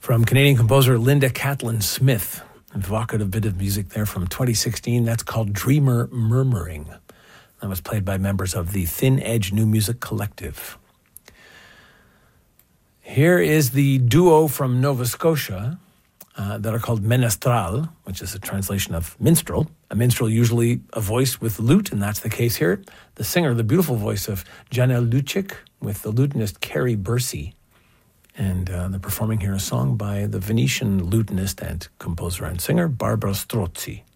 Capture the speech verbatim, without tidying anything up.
From Canadian composer Linda Catlin Smith. Evocative bit of music there from twenty sixteen. That's called Dreamer Murmuring. That was played by members of the Thin Edge New Music Collective. Here is the duo from Nova Scotia uh, that are called Menestral, which is a translation of minstrel. A minstrel usually a voice with lute, and that's the case here. The singer, the beautiful voice of Janelle Lucic with the lutenist Carrie Bursey. And uh, they're performing here a song by the Venetian lutenist and composer and singer Barbara Strozzi.